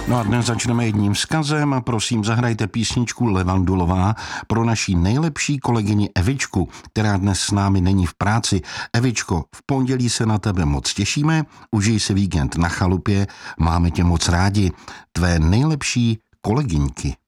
No a dnes začneme jedním vzkazem a prosím zahrajte písničku Levandulová pro naší nejlepší kolegyni Evičku, která dnes s námi není v práci. Evičko, v pondělí se na tebe moc těšíme, užij si víkend na chalupě, máme tě moc rádi. Tvé nejlepší kolegyňky.